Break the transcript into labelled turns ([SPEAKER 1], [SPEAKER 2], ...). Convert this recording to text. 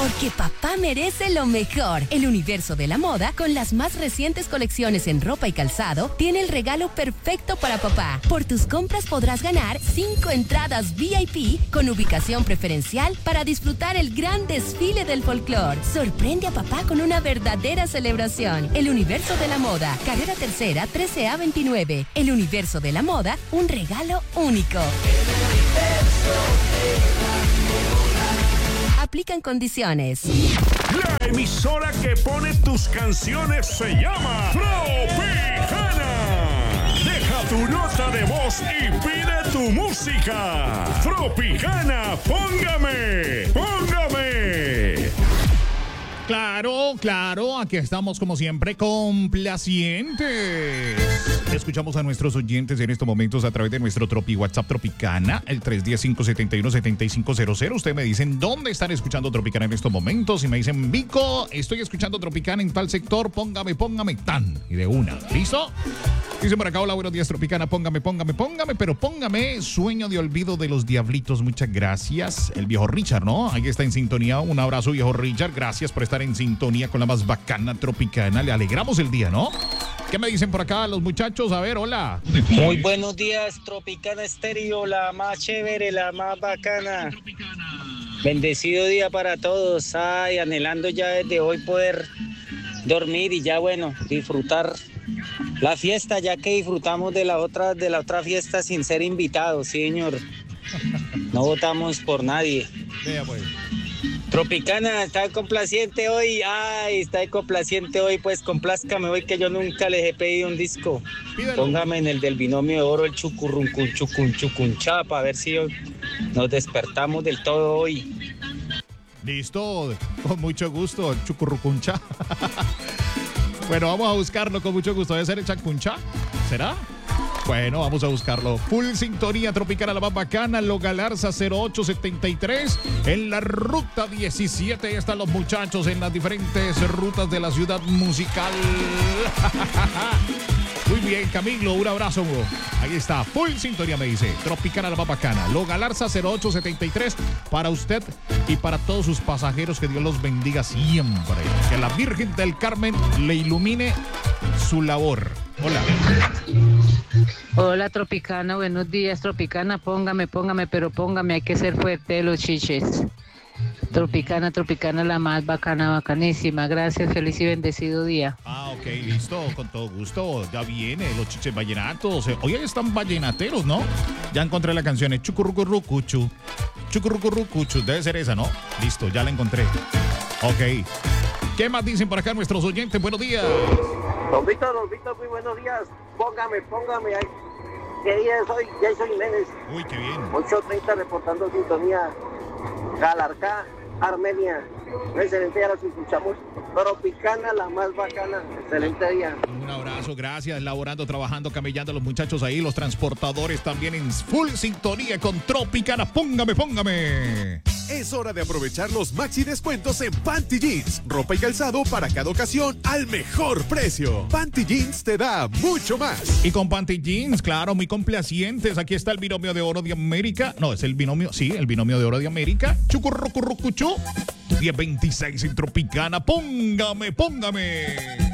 [SPEAKER 1] Porque papá merece lo mejor. El universo de la moda, con las más recientes colecciones en ropa y calzado, tiene el regalo perfecto para papá. Por tus compras podrás ganar 5 entradas VIP con ubicación preferencial para disfrutar el gran desfile del folclore. Sorprende a papá con una verdadera celebración. El universo de la moda, carrera tercera, 13A29. El universo de la moda, un regalo único. Aplican condiciones.
[SPEAKER 2] La emisora que pone tus canciones se llama Tropicana. Deja tu nota de voz y pide tu música. Tropicana, póngame.
[SPEAKER 3] Claro, aquí estamos como siempre complacientes. Escuchamos a nuestros oyentes en estos momentos a través de nuestro WhatsApp Tropicana, el 310-571-7500. Ustedes me dicen dónde están escuchando Tropicana en estos momentos y me dicen, Vico, estoy escuchando Tropicana en tal sector, póngame tan, y de una, ¿listo? Dice por acá, hola, buenos días Tropicana, póngame, pero póngame Sueño de Olvido de los Diablitos, muchas gracias. El viejo Richard, ¿no? Ahí está en sintonía, un abrazo viejo Richard, gracias por estar en sintonía con la más bacana Tropicana, le alegramos el día, ¿no? ¿Qué me dicen por acá los muchachos? A ver, hola.
[SPEAKER 4] Muy buenos días, Tropicana Estéreo, la más chévere, la más bacana. Bendecido día para todos. Ay, anhelando ya desde hoy poder dormir y ya bueno, disfrutar la fiesta, ya que disfrutamos de la otra fiesta sin ser invitados, sí, señor. No votamos por nadie.
[SPEAKER 3] Vea pues.
[SPEAKER 4] Tropicana, está complaciente hoy. Ay, está complaciente hoy. Pues complázcame hoy que yo nunca les he pedido un disco.
[SPEAKER 3] Pídelo.
[SPEAKER 4] Póngame en el del binomio de oro, el chucurruncun, chucunchá, para ver si nos despertamos del todo hoy.
[SPEAKER 3] Listo, con mucho gusto, el chucurrucuncha. Bueno, vamos a buscarlo con mucho gusto. ¿Debe ser el chacuncha? ¿Será? Bueno, vamos a buscarlo. Full sintonía Tropicana, la más bacana, Loga Larza 0873. En la ruta 17 están los muchachos en las diferentes rutas de la ciudad musical. Muy bien, Camilo, un abrazo. Ahí está, full sintonía me dice. Tropicana, la más bacana. Loga Larza 0873 para usted y para todos sus pasajeros. Que Dios los bendiga siempre. Que la Virgen del Carmen le ilumine su labor. Hola.
[SPEAKER 5] Hola Tropicana, buenos días Tropicana, póngame, pero póngame, hay que ser fuerte de los chiches. Tropicana, la más bacana, bacanísima, gracias, feliz y bendecido día.
[SPEAKER 3] Ah, ok, listo, con todo gusto, ya viene, los chiches vallenatos, hoy están vallenateros, ¿no? Ya encontré la canción, chucurrucurrucuchu, debe ser esa, ¿no? Listo, ya la encontré. Ok, ¿qué más dicen por acá nuestros oyentes? Buenos días.
[SPEAKER 6] Don Víctor, muy buenos días. Póngame. ¿Qué día es hoy? Jason Jiménez.
[SPEAKER 3] Uy, qué bien.
[SPEAKER 6] 8:30 reportando sintonía. Galarcá, Armenia. Un excelente día, los escuchamos. Tropicana, la más bacana. Excelente día.
[SPEAKER 3] Un abrazo, gracias. Laborando, trabajando, camellando a los muchachos ahí. Los transportadores también en full sintonía con Tropicana. Póngame.
[SPEAKER 7] Es hora de aprovechar los maxi descuentos en Panty Jeans. Ropa y calzado para cada ocasión al mejor precio. Panty Jeans te da mucho más.
[SPEAKER 3] Y con Panty Jeans, claro, muy complacientes. Aquí está el binomio de oro de América. No, es el binomio de oro de América. Chucurrucurrucuchu. 1026 en Tropicana. Póngame.